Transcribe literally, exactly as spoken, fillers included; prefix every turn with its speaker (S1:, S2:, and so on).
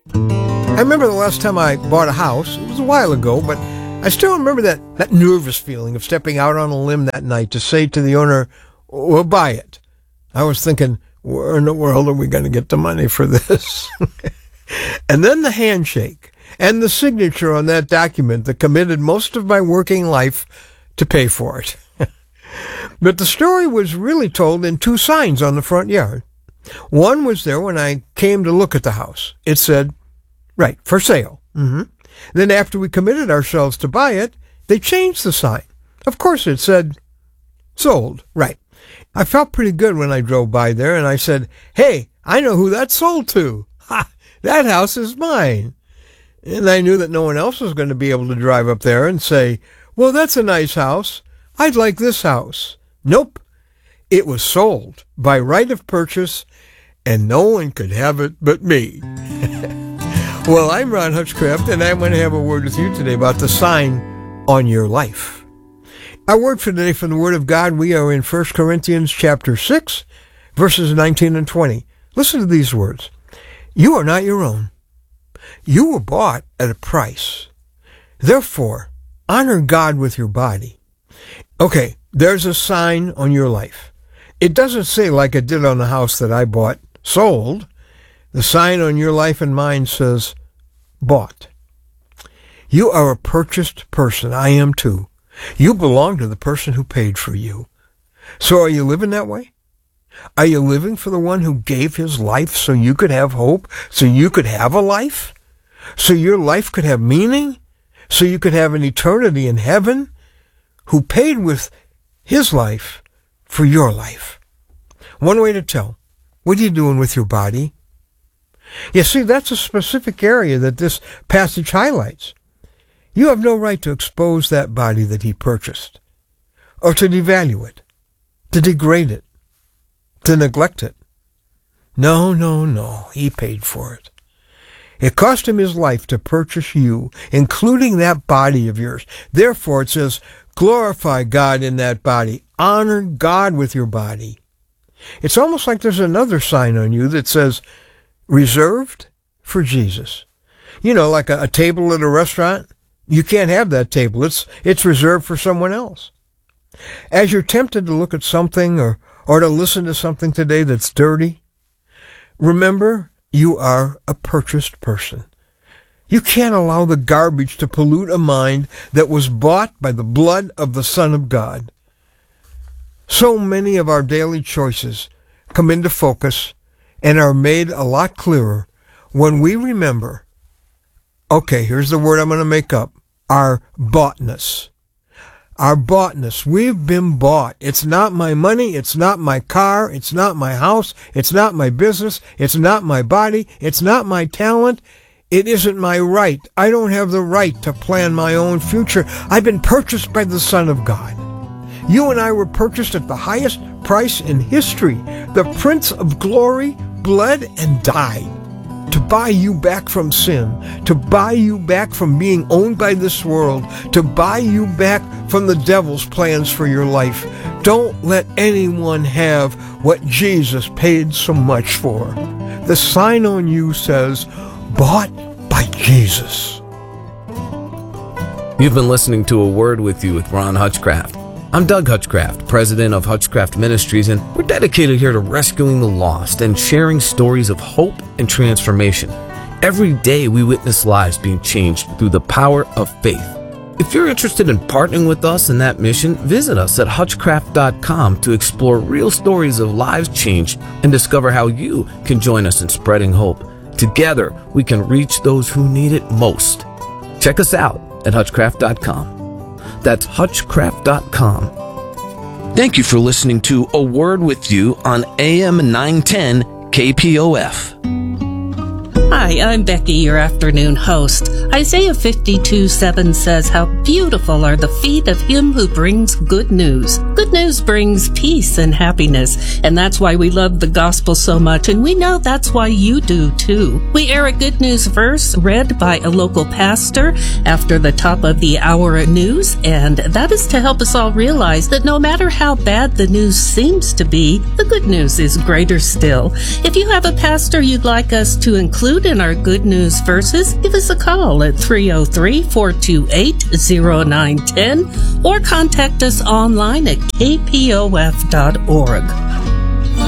S1: I remember the last time I bought a house. It was a while ago, but I still remember that, that nervous feeling of stepping out on a limb that night to say to the owner, we'll buy it. I was thinking, where in the world are we going to get the money for this? And then the handshake and the signature on that document that committed most of my working life to pay for it. But the story was really told in two signs on the front yard. One was there when I came to look at the house. It said, right, for sale. Mm-hmm. Then after we committed ourselves to buy it, they changed the sign. Of course it said, sold. Right. I felt pretty good when I drove by there, and I said, hey, I know who that's sold to. Ha! That house is mine. And I knew that no one else was going to be able to drive up there and say, well, that's a nice house. I'd like this house. Nope. It was sold by right of purchase, and no one could have it but me. Well, I'm Ron Hutchcraft, and I want to have a word with you today about the sign on your life. Our word for today from the Word of God, we are in First Corinthians chapter six, verses nineteen and twenty. Listen to these words. You are not your own. You were bought at a price. Therefore, honor God with your body. Okay, there's a sign on your life. It doesn't say like it did on the house that I bought, sold. The sign on your life and mine says, bought. You are a purchased person. I am too. You belong to the person who paid for you. So are you living that way? Are you living for the one who gave his life so you could have hope, so you could have a life, so your life could have meaning, so you could have an eternity in heaven, who paid with his life for your life? One way to tell. What are you doing with your body? You see, that's a specific area that this passage highlights. You have no right to expose that body that he purchased, or to devalue it, to degrade it, to neglect it. No, no, no. He paid for it. It cost him his life to purchase you, including that body of yours. Therefore, it says, glorify God in that body. Honor God with your body. It's almost like there's another sign on you that says, reserved for Jesus. You know, like a, a table at a restaurant. You can't have that table. It's it's reserved for someone else. As you're tempted to look at something or, or to listen to something today that's dirty, remember, you are a purchased person. You can't allow the garbage to pollute a mind that was bought by the blood of the Son of God. So many of our daily choices come into focus and are made a lot clearer when we remember, okay, here's the word I'm going to make up, our boughtness. Our boughtness. We've been bought. It's not my money. It's not my car. It's not my house. It's not my business. It's not my body. It's not my talent. It isn't my right. I don't have the right to plan my own future. I've been purchased by the Son of God. You and I were purchased at the highest price in history. The Prince of Glory bled and died to buy you back from sin, to buy you back from being owned by this world, to buy you back from the devil's plans for your life. Don't let anyone have what Jesus paid so much for. The sign on you says, bought by Jesus.
S2: You've been listening to A Word With You with Ron Hutchcraft. I'm Doug Hutchcraft, president of Hutchcraft Ministries, and we're dedicated here to rescuing the lost and sharing stories of hope and transformation. Every day we witness lives being changed through the power of faith. If you're interested in partnering with us in that mission, visit us at hutchcraft dot com to explore real stories of lives changed and discover how you can join us in spreading hope. Together, we can reach those who need it most. Check us out at hutchcraft dot com. That's hutchcraft dot com. Thank you for listening to A Word With You on A M nine ten K P O F.
S3: Hi, I'm Becky, your afternoon host. Isaiah fifty-two seven says, how beautiful are the feet of him who brings good news. Good news brings peace and happiness, and that's why we love the gospel so much, and we know that's why you do too. We air a good news verse read by a local pastor after the top of the hour news, and that is to help us all realize that no matter how bad the news seems to be, the good news is greater still. If you have a pastor you'd like us to include include in our Good News Verses, give us a call at three oh three, four two eight, oh nine one oh or contact us online at k p o f dot org.